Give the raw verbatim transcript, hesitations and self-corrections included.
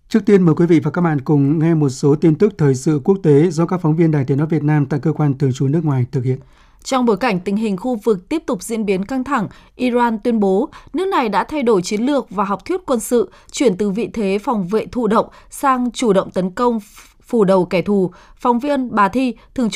Trước tiên mời quý vị và các bạn cùng nghe một số tin tức thời sự quốc tế do các phóng viên Đài Tiếng nói Việt Nam tại cơ quan thường trú nước ngoài thực hiện. Trong bối cảnh tình hình khu vực tiếp tục diễn biến căng thẳng, Iran tuyên bố nước này đã thay đổi chiến lược và học thuyết quân sự, chuyển từ vị thế phòng vệ thụ động sang chủ động tấn công phủ đầu kẻ thù. Phóng viên Bà Thi, thường trú